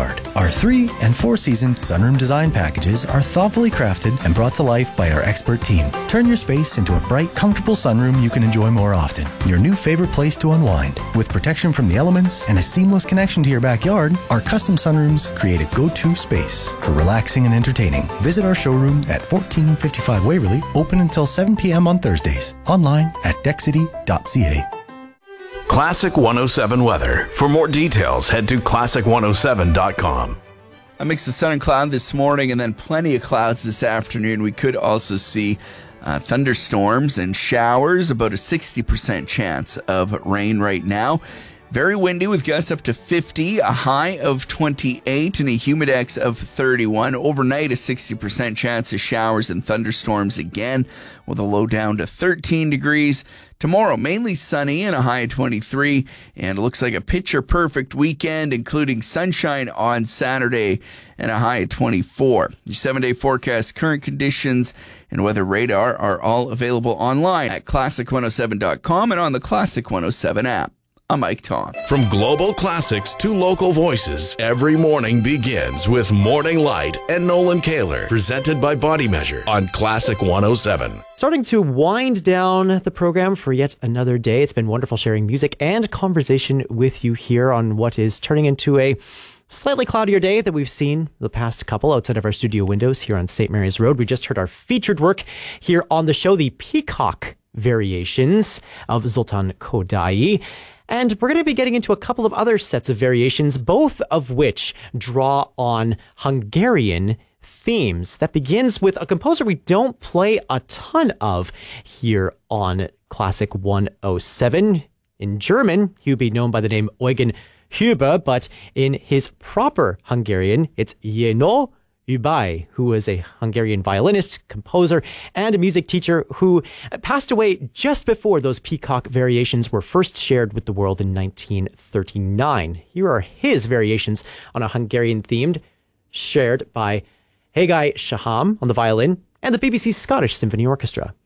backyard. Our 3- and 4-season sunroom design packages are thoughtfully crafted and brought to life by our expert team. Turn your space into a bright, comfortable sunroom you can enjoy more often. Your new favorite place to unwind. With protection from the elements and a seamless connection to your backyard, our custom sunrooms create a go-to space for relaxing and entertaining. Visit our showroom at 1455 Waverly, open until 7 p.m. on Thursdays. Online at deckcity.ca. Classic 107 weather. For more details, head to classic107.com. A mix of sun and cloud this morning and then plenty of clouds this afternoon. We could also see thunderstorms and showers, about a 60% chance of rain right now. Very windy with gusts up to 50, a high of 28, and a humidex of 31. Overnight, a 60% chance of showers and thunderstorms again, with a low down to 13 degrees. Tomorrow, mainly sunny and a high of 23, and it looks like a picture-perfect weekend, including sunshine on Saturday and a high of 24. Your 7-day forecast, current conditions, and weather radar are all available online at classic107.com and on the Classic 107 app. I'm Mike Tom. From global classics to local voices, every morning begins with Morning Light and Nolan Kaler, presented by Body Measure on Classic 107. Starting to wind down the program for yet another day. It's been wonderful sharing music and conversation with you here on what is turning into a slightly cloudier day that we've seen the past couple outside of our studio windows here on St. Mary's Road. We just heard our featured work here on the show, the Peacock Variations of Zoltan Kodaly. And we're going to be getting into a couple of other sets of variations, both of which draw on Hungarian themes. That begins with a composer we don't play a ton of here on Classic 107. In German, he would be known by the name Eugen Huber, but in his proper Hungarian, it's Jenő Hubay, who was a Hungarian violinist, composer, and a music teacher who passed away just before those Peacock Variations were first shared with the world in 1939. Here are his variations on a Hungarian theme, shared by Hegyi Shaham on the violin and the BBC Scottish Symphony Orchestra.